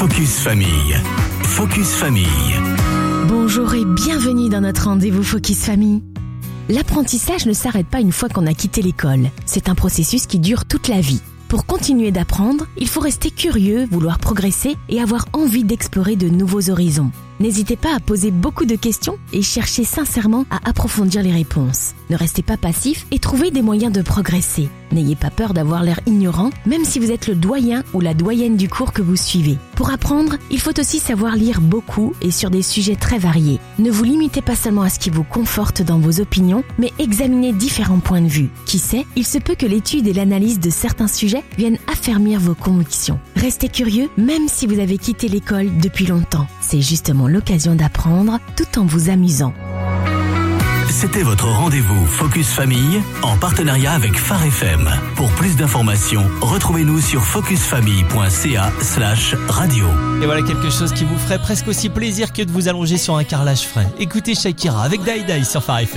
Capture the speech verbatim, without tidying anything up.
Focus Famille. Focus Famille. Bonjour et bienvenue dans notre rendez-vous Focus Famille. L'apprentissage ne s'arrête pas une fois qu'on a quitté l'école. C'est un processus qui dure toute la vie. Pour continuer d'apprendre, il faut rester curieux, vouloir progresser et avoir envie d'explorer de nouveaux horizons. N'hésitez pas à poser beaucoup de questions et cherchez sincèrement à approfondir les réponses. Ne restez pas passif et trouvez des moyens de progresser. N'ayez pas peur d'avoir l'air ignorant, même si vous êtes le doyen ou la doyenne du cours que vous suivez. Pour apprendre, il faut aussi savoir lire beaucoup et sur des sujets très variés. Ne vous limitez pas seulement à ce qui vous conforte dans vos opinions, mais examinez différents points de vue. Qui sait, il se peut que l'étude et l'analyse de certains sujets viennent affermir vos convictions. Restez curieux, même si vous avez quitté l'école depuis longtemps. C'est justement l'occasion d'apprendre tout en vous amusant. C'était votre rendez-vous Focus Famille en partenariat avec Phare F M. Pour plus d'informations, retrouvez-nous sur focusfamille.ca slash radio. Et voilà quelque chose qui vous ferait presque aussi plaisir que de vous allonger sur un carrelage frais. Écoutez Shakira avec Die Die sur Phare F M.